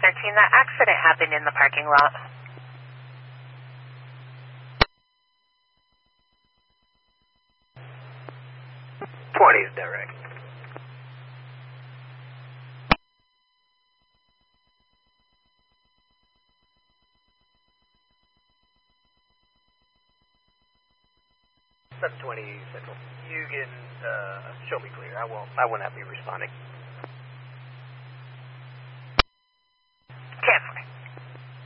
13, that accident happened in the parking lot. '20 is direct. '720 Central. You can show me clear. I will not be responding.